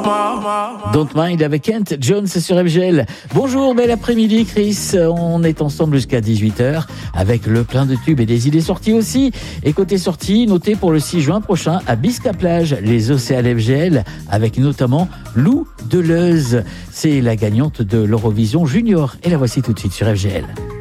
Don't Mind avec Kent Jones sur FGL. Bonjour, bel après-midi Chris. On est ensemble jusqu'à 18h avec le plein de tubes et des idées sorties aussi. Et côté sortie, notez pour le 6 juin prochain à Bisca-Plage, les Océans FGL avec notamment Lou Deleuze. C'est la gagnante de l'Eurovision Junior. Et la voici tout de suite sur FGL.